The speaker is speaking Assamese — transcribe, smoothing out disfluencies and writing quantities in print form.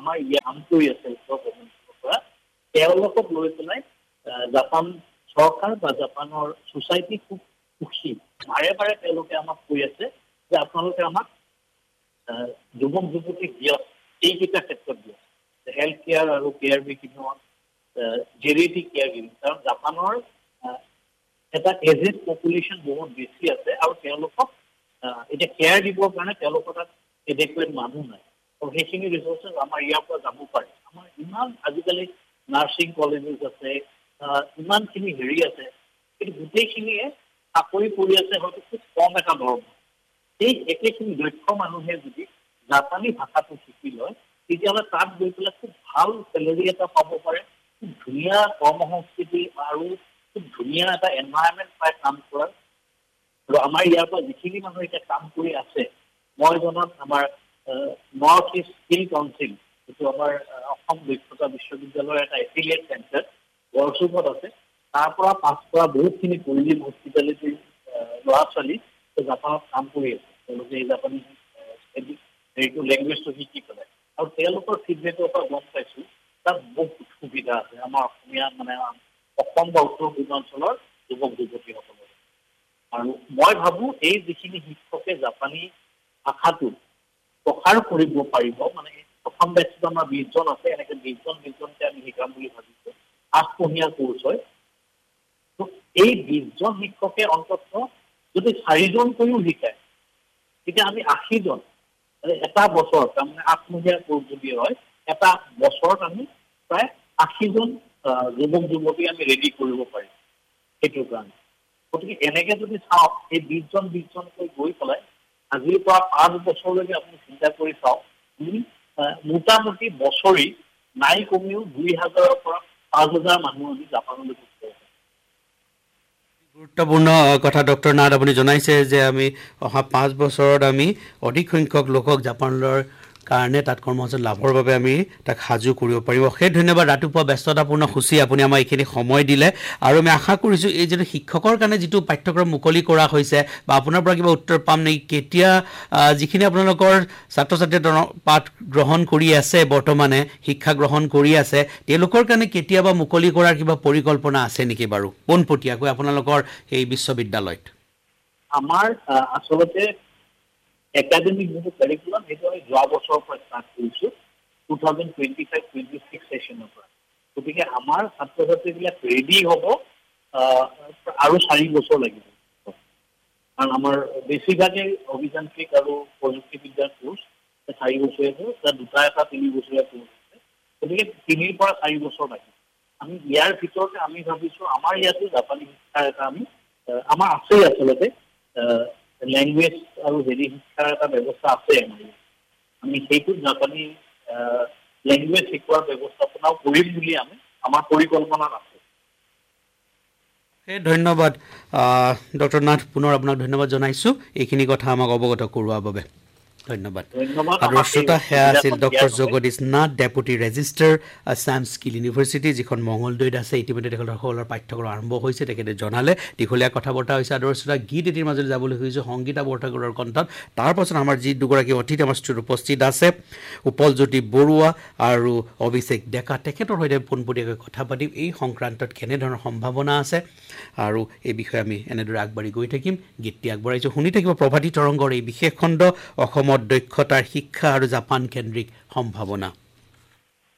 আমাৰ ইয়াত কাম কৰি আছে উত্তৰ গভৰ্ণমেণ্টৰ পৰা তেওঁলোকক লৈ পেলাই জাপান চৰকাৰ বা জাপানৰ ছ'চাইটি খুব সুখী বাৰে বাৰে তেওঁলোকে আমাক কৈ আছে যে আপোনালোকে আমাক যুৱক যুৱতীক দিয়ক এইকেইটা ক্ষেত্ৰত দিয়ক হেল্থ কেয়াৰ আৰু কেয়াৰ বিকিঙত জেৰিয়েটিক কেয়াৰ গিভিং কাৰণ জাপানৰ এটা এজেড পপুলেশ্যন বহুত বেছি আছে আৰু তেওঁলোকক এতিয়া কেয়াৰ দিবৰ কাৰণে তেওঁলোকৰ তাত এডেকুৱেট মানুহ নাই আৰু সেইখিনি ৰিচোৰ্চেছ আমাৰ ইয়াৰ পৰা যাব পাৰে আমাৰ ইমান আজিকালি নাৰ্ছিং কলেজেছ আছে ইমানখিনি হেৰি আছে কিন্তু গোটেইখিনিয়ে চাকৰি কৰি আছে হয়তো খুব কম এটা দৰমহা এই একেখিনি দক্ষ মানুহে যদি জাপানী ভাষাটো শিকি লয় তেতিয়াহ'লে তাত গৈ পেলাই খুব ভাল চেলেৰি এটা পাব পাৰে খুব ধুনীয়া কৰ্মসংস্কৃতি আৰু খুব ধুনীয়া এটা এনভাইৰনমেণ্ট পাই কাম কৰাৰ আৰু আমাৰ ইয়াৰ পৰা যিখিনি মানুহ এতিয়া কাম কৰি আছে মই জনাত আমাৰ নৰ্থ ইষ্ট স্কিল কাউন্সিল যিটো আমাৰ অসম দক্ষতা বিশ্ববিদ্যালয়ৰ এটা এফিলিয়েট চেণ্টাৰ গড়চুকত আছে তাৰ পৰা পাছ কৰা বহুতখিনি কুৰিলিন হস্পিটেলিটিৰ ল'ৰা ছোৱালী জাপানত কাম কৰি আছে তেওঁলোকে এই জাপানী হেৰিটো লেংগুৱেজটো শিকি পেলাই আৰু তেওঁলোকৰ ফিডবেকৰ পৰা গম পাইছোঁ তাত বহুত সুবিধা আছে আমাৰ অসমীয়া মানে অসম বা উত্তৰ পূৰ্বাঞ্চলৰ যুৱক যুৱতীসকলৰ আৰু মই ভাবোঁ এই যিখিনি শিক্ষকে জাপানী ভাষাটো প্ৰসাৰ কৰিব পাৰিব মানে প্ৰথম বেটছত আমাৰ 20 জন আছে এনেকৈ 20জনকৈ আমি শিকাম বুলি ভাবিছোঁ 8 কোৰ্চ হয় এই 20 জন শিক্ষকে অন্ততঃ যদি 4জনকৈও শিকায় তেতিয়া আমি 80 জন এটা বছৰ তাৰমানে 8 কোৰ্চ যদি হয় এটা বছৰত আমি প্ৰায় 80 জন যুৱক যুৱতী আমি ৰেডি কৰিব পাৰিম সেইটোৰ কাৰণে গতিকে এনেকৈ যদি চাওক এই 20জনকৈ গৈ পেলাই আজিৰ পৰা 5 বছৰলৈকে আপুনি চিন্তা কৰি চাওক মোটামুটি বছৰি নাই কমেও 2000ৰ পৰা 5000 মানুহ আমি জাপানলৈ গুৰুত্বপূৰ্ণ কথা ডক্টৰ নাথ আপুনি জনাইছে যে আমি অহা 5 বছৰত আমি অধিক সংখ্যক লোকক জাপানৰ কাৰণে তাত কৰ্মসংস্থাপন লাভৰ বাবে আমি তাক সাজু কৰিব পাৰিব সেই ধন্যবাদ ৰাতিপুৱা ব্যস্ততাপূৰ্ণ সূচী আপুনি আমাৰ এইখিনি সময় দিলে আৰু আমি আশা কৰিছোঁ এই যিটো শিক্ষকৰ কাৰণে যিটো পাঠ্যক্ৰম মুকলি কৰা হৈছে বা আপোনাৰ পৰা কিবা উত্তৰ পাম নেকি কেতিয়া যিখিনি আপোনালোকৰ ছাত্ৰ ছাত্ৰীয়ে পাঠ গ্ৰহণ কৰি আছে বৰ্তমানে শিক্ষা গ্ৰহণ কৰি আছে তেওঁলোকৰ কাৰণে কেতিয়াবা মুকলি কৰাৰ কিবা পৰিকল্পনা আছে নেকি বাৰু পোনপটীয়াকৈ আপোনালোকৰ এই বিশ্ববিদ্যালয়ত আমাৰ আচলতে একাডেমিক যিটো কাৰিকুলাম সেইটো আমি যোৱা বছৰৰ পৰা ষ্টাৰ্ট কৰিছোঁ 2025-26 ছেশ্যনৰ পৰা গতিকে আমাৰ ছাত্ৰ ছাত্ৰীবিলাক ৰেডি হ'ব আৰু 4 বছৰ লাগিব কাৰণ আমাৰ বেছিভাগেই অভিযান্ত্ৰিক আৰু প্ৰযুক্তিবিদ্যাৰ কোৰ্চ 4 বছৰীয়া কোৰ্চ তাত 2-3 বছৰীয়া কোৰ্চ আছে গতিকে 3 পৰা 4 বছৰ লাগিব আমি ইয়াৰ ভিতৰতে আমি ভাবিছোঁ আমাৰ ইয়াতো জাপানী শিক্ষাৰ এটা আমি আমাৰ আছেই আচলতে লেংগুৱেজ আৰু হেৰি শিক্ষাৰ এটা ব্যৱস্থা আছে আমি সেইটো জাপানী লেংগুৱেজ শিকোৱাৰ ব্যৱস্থাপনাও কৰিম বুলি আমাৰ পৰিকল্পনাত আছে ধন্যবাদ ডক্টৰ নাথ পুনৰ আপোনাক ধন্যবাদ জনাইছোঁ এইখিনি কথা আমাক অৱগত কৰোৱাৰ বাবে ধন্যবাদ আৰু শ্ৰোতা সেয়া আছিল doctor Jagdish Nath deputy registrar Assam skill university যিখন মঙলদৈত আছে ইতিমধ্যে তেখেতসকলৰ পাঠ্যক্ৰম আৰম্ভ হৈছে তেখেতে জনালে দীঘলীয়া কথা বতৰা হৈছে আৰু শ্ৰোতা গীত এটিৰ মাজলৈ যাবলৈ খুজিছোঁ সংগীতা বৰঠাকুৰৰ কণ্ঠত তাৰ পাছত আমাৰ যি দুগৰাকী অতিথি আমাৰ ষ্টুডিঅ'ত উপস্থিত আছে উপলজ্যোতি বৰুৱা আৰু অভিষেক ডেকা তেখেতৰ সৈতে পোনপটীয়াকৈ কথা পাতিম এই সংক্ৰান্তত কেনেধৰণৰ সম্ভাৱনা আছে আৰু এই বিষয়ে আমি এনেদৰে আগবাঢ়ি গৈ থাকিম গীতটি আগবঢ়াইছোঁ শুনি থাকিব প্ৰভাতী তৰংগৰ এই বিশেষ খণ্ড অসমত দক্ষতাৰ শিক্ষা আৰু জাপান কেন্দ্ৰিক সম্ভাৱনা